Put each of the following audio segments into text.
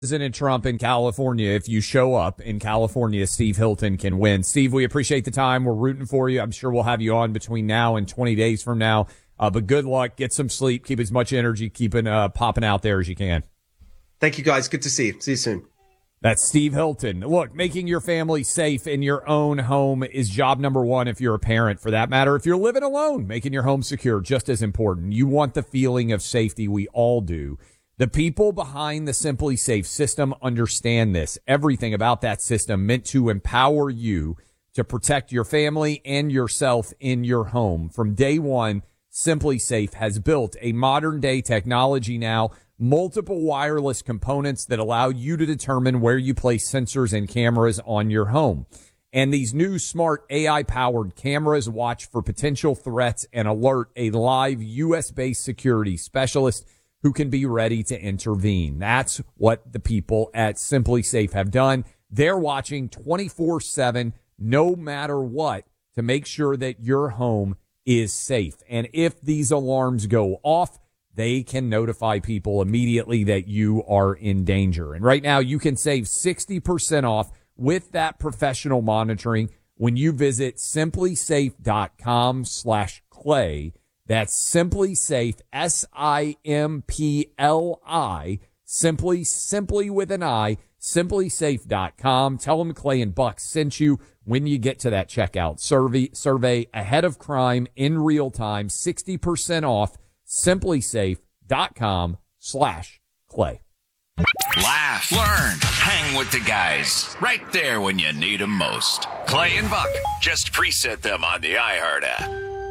President Trump in California. If you show up in California, Steve Hilton can win. Steve, we appreciate the time. We're rooting for you. I'm sure we'll have you on between now and 20 days from now. But good luck. Get some sleep. Keep as much energy popping out there as you can. Thank you, guys. Good to see you. See you soon. That's Steve Hilton. Look, making your family safe in your own home is job number one if you're a parent. For that matter, if you're living alone, making your home secure, just as important. You want the feeling of safety. We all do. The people behind the Simply Safe system understand this. Everything about that system meant to empower you to protect your family and yourself in your home. From day one, Simply Safe has built a modern day technology now, multiple wireless components that allow you to determine where you place sensors and cameras on your home. And these new smart AI-powered cameras watch for potential threats and alert a live U.S.-based security specialist who can be ready to intervene. That's what the people at Simply Safe have done. They're watching 24/7, no matter what, to make sure that your home is safe. And if these alarms go off, they can notify people immediately that you are in danger. And right now, you can save 60% off with that professional monitoring when you visit simplysafe.com/clay. That's Simply Safe, SIMPLI, simply with an I, simplysafe.com. Tell them Clay and Buck sent you when you get to that checkout. Survey ahead of crime in real time, 60% off, simplysafe.com/clay. Laugh, learn, hang with the guys. Right there when you need them most. Clay and Buck, just preset them on the iHeart app.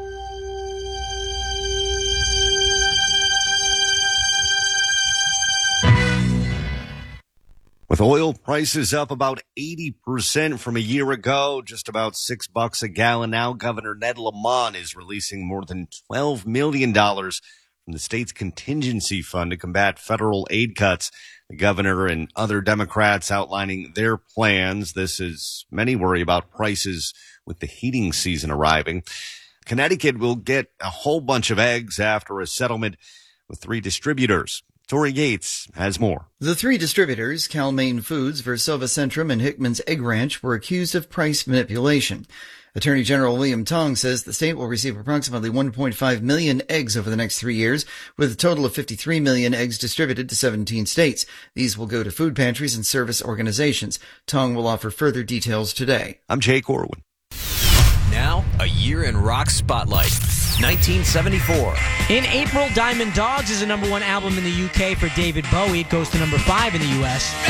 With oil prices up about 80% from a year ago, just about $6 a gallon now, Governor Ned Lamont is releasing more than $12 million from the state's contingency fund to combat federal aid cuts. The governor and other Democrats outlining their plans. This is many worry about prices with the heating season arriving. Connecticut will get a whole bunch of eggs after a settlement with 3 distributors. Tori Yates has more. The 3 distributors, Cal-Maine Foods, Versova Centrum, and Hickman's Egg Ranch, were accused of price manipulation. Attorney General William Tong says the state will receive approximately 1.5 million eggs over the next 3 years, with a total of 53 million eggs distributed to 17 states. These will go to food pantries and service organizations. Tong will offer further details today. I'm Jay Corwin. Now, a year in rock spotlight. 1974. In April, Diamond Dogs is a #1 album in the UK for David Bowie. It goes to #5 in the US.